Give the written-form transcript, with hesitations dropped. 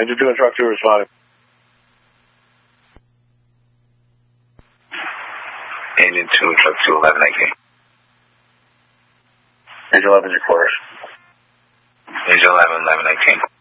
Engine 2 and truck 2 responding. Engine 2, truck 2, 1119. Engine 11 is your quarters. Engine 11, 1119.